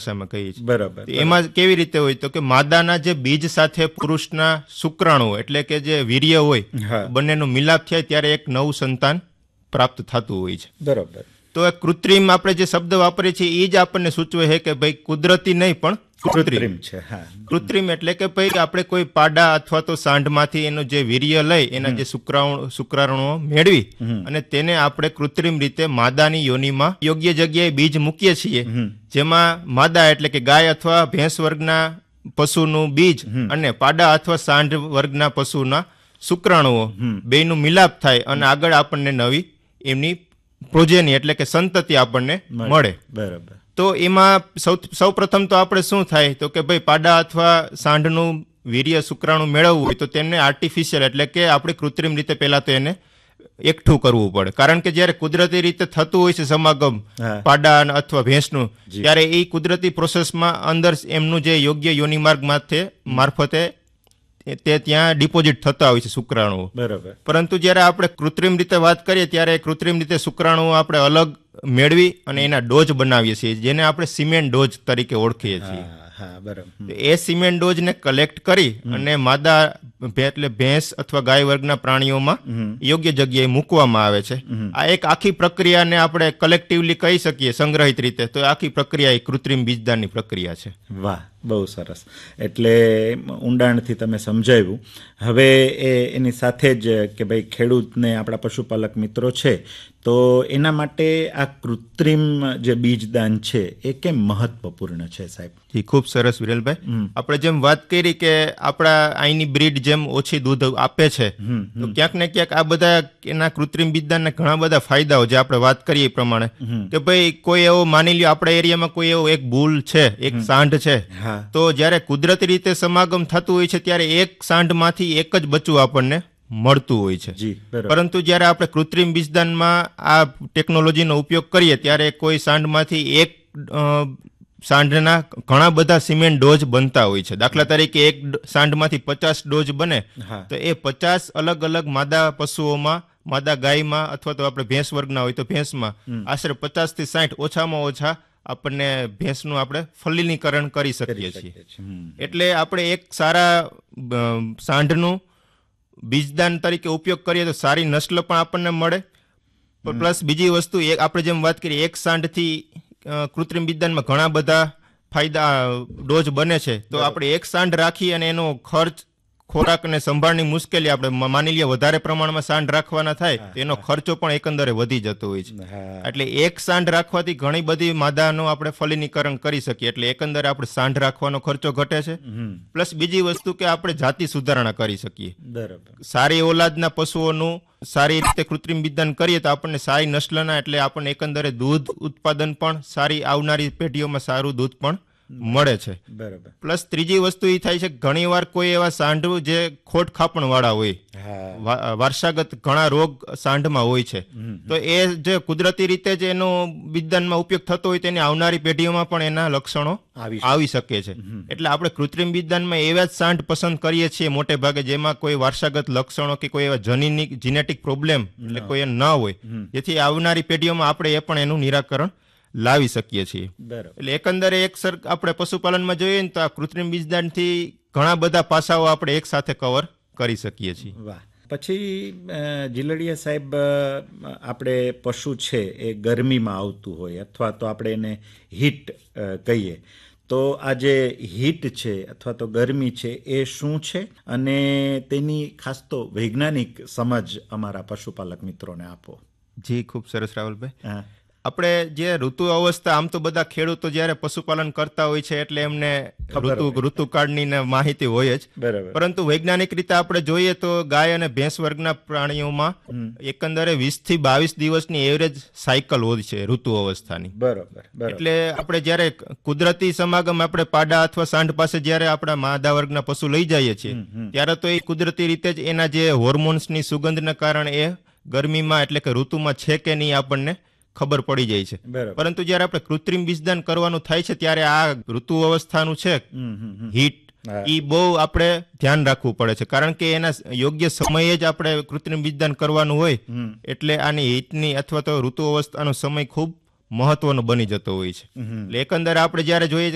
ભાષામાં કહીએ છીએ. બરાબર. એમાં કેવી રીતે હોય તો કે માદાના જે બીજ સાથે પુરુષના શુક્રાણુ એટલે કે જે વીર્ય હોય બંનેનો મિલાપ થાય ત્યારે એક નવું સંતાન પ્રાપ્ત થતું હોય છે. બરાબર. તો એ કૃત્રિમ આપણે જે શબ્દ વાપરીએ છીએ એ જ આપણને સૂચવે છે કે ભાઈ કુદરતી નહીં પણ કૃત્રિમ છે. કૃત્રિમ એટલે કે ભાઈ આપણે કોઈ પાડા અથવા તો સાંઢમાંથી એનું જે વીર્ય લઈ એના જે શુક્રાણુઓ મેળવી અને તેને આપણે કૃત્રિમ રીતે માદાની યોનિમાં યોગ્ય જગ્યાએ બીજ મૂકીએ છીએ, જેમાં માદા એટલે કે ગાય અથવા ભેંસ વર્ગના પશુનું બીજ અને પાડા અથવા સાંઢ વર્ગના પશુના શુક્રાણુઓ બેયનું મિલાપ થાય અને આગળ આપણને નવી એમની પ્રોજેની એટલે કે સંતતિ આપણને મળે. બરાબર. તો એમાં સૌ પ્રથમ તો આપણે શું થાય તો કે ભાઈ પાડા અથવા સાંઢનું વીર્ય શુક્રાણુ મેળવવું હોય તો તેમને આર્ટિફિશિયલ એટલે કે આપણે કૃત્રિમ રીતે પહેલા તો એને એકઠું કરવું પડે. કારણ કે જ્યારે કુદરતી રીતે થતું હોય છે સમાગમ પાડા અથવા ભેંસનું, ત્યારે એ કુદરતી પ્રોસેસમાં અંદર એમનું જે યોગ્ય યોનિમાર્ગ મારફતે તે ત્યાં ડિપોઝિટ થતા હોય છે શુક્રાણુઓ. બરાબર. પરંતુ જ્યારે આપણે કૃત્રિમ રીતે વાત કરીએ ત્યારે કૃત્રિમ રીતે શુક્રાણુઓ આપણે અલગ મેળવી અને એના ડોઝ બનાવીએ છીએ, જેને આપણે સિમેન્ટ ડોઝ તરીકે ઓળખીએ છીએ. એ સિમેન્ટ ડોઝને કલેક્ટ કરી અને માદા એટલે ભેંસ અથવા ગાય વર્ગના પ્રાણીઓમાં યોગ્ય જગ્યાએ મૂકવામાં આવે છે. આ એક આખી પ્રક્રિયાને આપણે કલેક્ટિવલી કહી શકીએ સંગ્રહિત રીતે, તો આખી પ્રક્રિયા એ કૃત્રિમ બીજદાનની પ્રક્રિયા છે. વાહ, બહુ સરસ. એટલે ઊંડાણથી તમે સમજાવ્યું. હવે એની સાથે જ કે ભાઈ ખેડૂતને આપણા પશુપાલક મિત્રો છે તો એના માટે આ કૃત્રિમ જે બીજદાન છે એ કેમ મહત્વપૂર્ણ છે સાહેબ? જી, ખૂબ સરસ વિરેલભાઈ. આપણે જેમ વાત કરી કે આપણા અહીંની બ્રીડ જેમ ઓછી દૂધ આપે છે, તો ક્યાંક ને ક્યાંક આ બધા એના કૃત્રિમ બીજદાનના ઘણા બધા ફાયદાઓ જે આપણે વાત કરીએ એ પ્રમાણે કે ભાઈ કોઈ એવો માની લ્યો આપણા એરિયામાં કોઈ એવો એક ભૂલ છે, એક સાંઢ છે, તો જ્યારે કુદરતી રીતે સમાગમ થતું હોય છે ત્યારે એક સાંઢમાંથી એક જ બચ્ચું આપણને મળતું હોય છે. પરંતુ જ્યારે આપણે કૃત્રિમ બીજદાનમાં આ ટેકનોલોજીનો ઉપયોગ કરીએ ત્યારે કોઈ સાંઢમાંથી એક સાંઢના ઘણા બધા સિમેન્ટ ડોઝ બનતા હોય છે. દાખલા તરીકે એક સાંઢમાંથી 50 ડોઝ બને તો એ 50 અલગ અલગ માદા પશુઓમાં, માદા ગાયમાં અથવા તો આપણે ભેંસ વર્ગના હોય તો ભેંસમાં આશરે 50 થી 60 ઓછામાં ઓછા આપણને ભેંસનું આપણે ફલિનીકરણ કરી શકીએ છીએ. એટલે આપણે એક સારા સાંઢનું બીજદાન તરીકે ઉપયોગ કરીએ તો સારી નસ્લ પણ આપણને મળે. પ્લસ બીજી વસ્તુ આપણે જેમ વાત કરીએ એક સાંઢથી કૃત્રિમ બીજદાનમાં ઘણા બધા ફાયદા ડોઝ બને છે, તો આપણે એક સાંઢ રાખી અને એનો ખર્ચ, ખોરાક અને સંભાળની મુશ્કેલી આપણે માની લઈએ વધારે પ્રમાણમાં સાંઢ રાખવાના થાય તો એનો ખર્ચો પણ એકંદરે વધી જતો હોય છે. એટલે એક સાંઢ રાખવાથી ઘણી બધી માદાનું આપણે ફલિનીકરણ કરી શકીએ, એટલે એકંદરે આપણે સાંઢ રાખવાનો ખર્ચો ઘટે છે. પ્લસ બીજી વસ્તુ કે આપણે જાતિ સુધારણા કરી શકીએ. સારી ઓલાદના પશુઓનું સારી રીતે કૃત્રિમ બીજદાન કરીએ તો આપણને સારી નસ્લના એટલે આપણને એકંદરે દૂધ ઉત્પાદન પણ સારી આવનારી પેઢીઓમાં સારું દૂધ પણ મળે છે. બરાબર. પ્લસ ત્રીજી વસ્તુ એ થાય છે ઘણી વાર કોઈ એવા સાંઢ જે ખોટ ખાપણ વાળા હોય, વારસાગત ઘણા રોગ સાંઢમાં હોય છે, તો એ જે કુદરતી રીતે જ એનો બીજદાનમાં ઉપયોગ થતો હોય તેની આવનારી પેઢીઓમાં પણ એના લક્ષણો આવી શકે છે. એટલે આપણે કૃત્રિમ બીજદાનમાં એવા જ સાંઢ પસંદ કરીએ છીએ મોટે ભાગે જેમાં કોઈ વારસાગત લક્ષણો કે કોઈ એવા જીનેટિક પ્રોબ્લેમ એટલે કોઈ ન હોય, જેથી આવનારી પેઢીઓમાં આપણે એ પણ એનું નિરાકરણ લાવી શકીએ છીએ. એટલે એકંદરે આપણે પશુપાલનમાં જોઈએ ને તો આ કૃત્રિમ બીજદાનથી ઘણા બધા પાસાઓ આપણે એક સાથે કવર કરી શકીએ છીએ. વાહ. પછી જીલડિયા સાહેબ, આપણે પશુ છે એ ગરમીમાં આવતું હોય અથવા તો આપણે એને હીટ કહીએ, તો આ જે હીટ છે અથવા તો ગરમી છે એ શું છે અને તેની ખાસ તો વૈજ્ઞાનિક સમજ અમારા પશુપાલક મિત્રોને આપો. જી, ખૂબ સરસ રાહુલભાઈ. આપણે જે ઋતુ અવસ્થા, આમ તો બધા ખેડૂતો જ્યારે પશુપાલન કરતા હોય છે એટલે એમને ઋતુકાળની માહિતી હોય જ, પરંતુ વૈજ્ઞાનિક રીતે આપણે જોઈએ તો ગાય અને ભેંસ વર્ગના પ્રાણીઓમાં એકંદરે 20 થી 22 દિવસની એવરેજ સાયકલ હોય છે ઋતુ અવસ્થાની. એટલે આપણે જ્યારે કુદરતી સમાગમ આપણે પાડા અથવા સાંઢ પાસે જ્યારે આપણા માદા વર્ગના પશુ લઈ જઈએ છીએ ત્યારે તો એ કુદરતી રીતે જ એના જે હોર્મોન્સની સુગંધના કારણે એ ગરમીમાં એટલે કે ઋતુમાં છે કે નહીં આપણને ખબર પડી જાય છે. પરંતુ જયારે આપણે કૃત્રિમ બીજદાન કરવાનું થાય છે ત્યારે આ ઋતુ અવસ્થાનું છે હીટ, એ બહુ આપણે ધ્યાન રાખવું પડે છે, કારણ કે એના યોગ્ય સમયે જ આપણે કૃત્રિમ બીજદાન કરવાનું હોય, એટલે આની હીટની અથવા તો ઋતુ અવસ્થાનો સમય ખૂબ મહત્વનો બની જતો હોય છે. એટલે એકંદરે આપણે જયારે જોઈએ